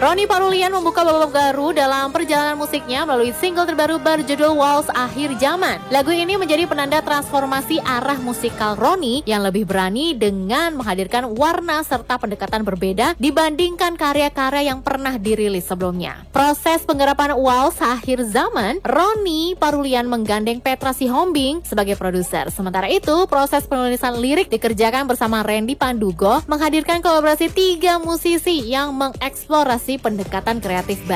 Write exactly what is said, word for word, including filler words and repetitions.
Ronny Parulian membuka babak baru dalam perjalanan musiknya melalui single terbaru berjudul Waltz Akhir Zaman. Lagu ini menjadi penanda transformasi arah musikal Ronny yang lebih berani dengan menghadirkan warna serta pendekatan berbeda dibandingkan karya-karya yang pernah dirilis sebelumnya. Proses penggarapan Waltz Akhir Zaman, Ronny Parulian menggandeng Petra Sihombing sebagai produser. Sementara itu, proses penulisan lirik dikerjakan bersama Randy Pandugo, menghadirkan kolaborasi tiga musisi yang mengeksplorasi pendekatan kreatif baru.